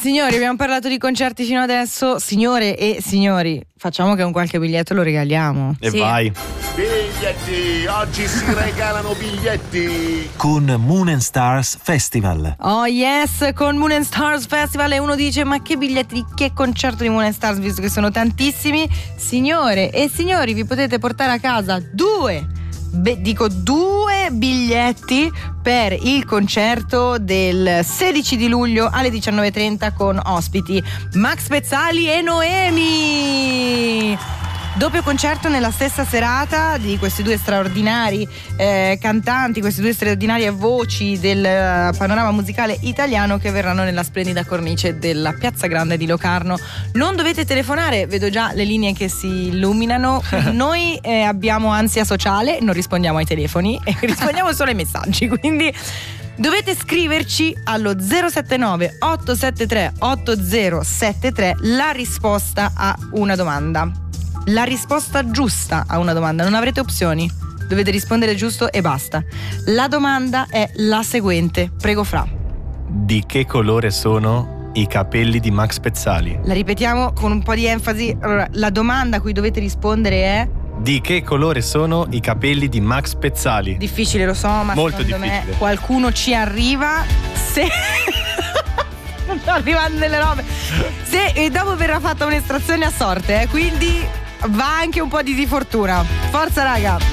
Signori, abbiamo parlato di concerti fino adesso. Signore e signori, facciamo che un qualche biglietto lo regaliamo. E sì. Vai. Biglietti, oggi si regalano biglietti con Moon and Stars Festival. Oh yes, con Moon and Stars Festival. E uno dice: ma che biglietti di che concerto di Moon and Stars, visto che sono tantissimi. Signore e signori, vi potete portare a casa due biglietti per il concerto del 16 di luglio alle 19:30 con ospiti Max Pezzali e Noemi. Doppio concerto nella stessa serata di questi due straordinari cantanti, queste due straordinarie voci del panorama musicale italiano, che verranno nella splendida cornice della Piazza Grande di Locarno. Non dovete telefonare, vedo già le linee che si illuminano. Noi abbiamo ansia sociale, non rispondiamo ai telefoni e rispondiamo solo ai messaggi, quindi dovete scriverci allo 079 873 8073 la risposta a una domanda. La risposta giusta a una domanda, non avrete opzioni, dovete rispondere giusto e basta. La domanda è la seguente, prego Fra. Di che colore sono i capelli di Max Pezzali? La ripetiamo con un po' di enfasi. Allora, la domanda a cui dovete rispondere è: di che colore sono i capelli di Max Pezzali? Difficile, lo so, ma molto secondo difficile. me qualcuno ci arriva. Se stanno arrivando delle robe. E dopo verrà fatta un'estrazione a sorte, quindi va anche un po' di fortuna. Forza raga.